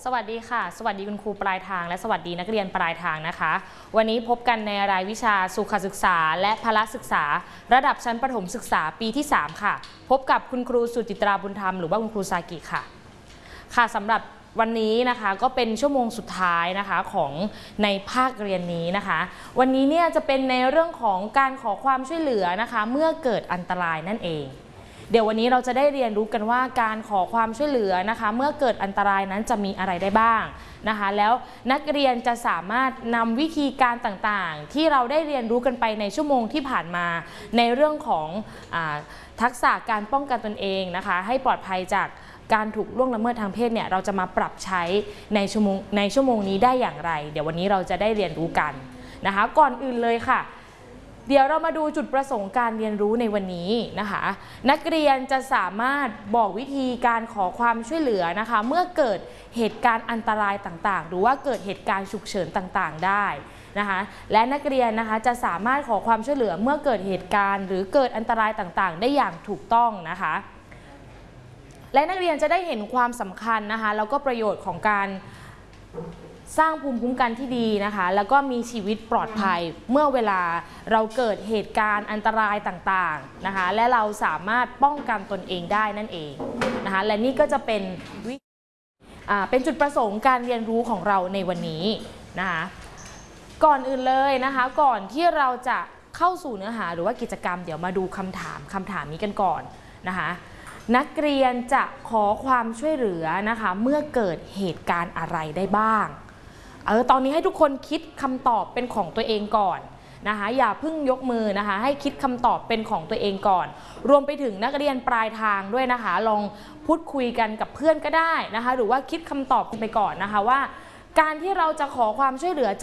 วัสดีค่ะสวัสดีคุณครูปลายทางและสวัสดีนักเรียนปลายทางนะคะวันนี้พบกันในรายวิชาสุขศึกษาและพละศึกษาระดับชั้นประถมศึกษาปีที่3ค่ะพบกับคุณครูสุจิตราบุญธรรมหรือว่าคุณครูซากิค่ะสำหรับวันนี้นะคะก็เป็นชั่วโมงสุดท้ายนะคะของในภาคเรียนนี้นะคะวันนี้เนี่ยจะเป็นในเรื่องของการขอความช่วยเหลือนะคะเมื่อเกิดอันตรายนั่นเองเดี๋ยววันนี้เราจะได้เรียนรู้กันว่าการขอความช่วยเหลือนะคะเมื่อเกิดอันตรายนั้นจะมีอะไรได้บ้างนะคะแล้วนักเรียนจะสามารถนำวิธีการต่างๆที่เราได้เรียนรู้กันไปในชั่วโมงที่ผ่านมาในเรื่องของทักษะการป้องกันตนเองนะคะให้ปลอดภัยจากการถูกล่วงละเมิดทางเพศเนี่ยเราจะมาปรับใช้ในชั่วโมงนี้ได้อย่างไรเดี๋ยววันนี้เราจะได้เรียนรู้กันนะคะก่อนอื่นเลยค่ะเดี๋ยวเรามาดูจุดประสงค์การเรียนรู้ในวันนี้นะคะนักเรียนจะสามารถบอกวิธีการขอความช่วยเหลือนะคะเมื่อเกิดเหตุการณ์อันตรายต่างๆหรือว่าเกิดเหตุการณ์ฉุกเฉินต่างๆได้นะคะและนักเรียนนะคะจะสามารถขอความช่วยเหลือเมื่อเกิดเหตุการณ์หรือเกิดอันตรายต่างๆได้อย่างถูกต้องนะคะและนักเรียนจะได้เห็นความสำคัญนะคะแล้วก็ประโยชน์ของการสร้างภูมิคุ้มกันที่ดีนะคะแล้วก็มีชีวิตปลอดภัยเมื่อเวลาเราเกิดเหตุการณ์อันตรายต่างๆนะคะและเราสามารถป้องกันตนเองได้นั่นเองนะคะและนี่ก็จะเป็นจุดประสงค์การเรียนรู้ของเราในวันนี้นะคะก่อนอื่นเลยนะคะก่อนที่เราจะเข้าสู่เนื้อหาหรือว่ากิจกรรมเดี๋ยวมาดูคำถามนี้กันก่อนนะคะนักเรียนจะขอความช่วยเหลือนะคะเมื่อเกิดเหตุการณ์อะไรได้บ้างตอนนี้ให้ทุกคนคิดคำตอบเป็นของตัวเองก่อนนะคะอย่าเพิ่งยกมือนะคะให้คิดคำตอบเป็นของตัวเองก่อนรวมไปถึงนักเรียนปลายทางด้วยนะคะลองพูดคุยกันกับเพื่อนก็ได้นะคะหรือว่าคิดคำตอบไปก่อนนะคะว่าการที่เราจะขอความช่วยเหลือ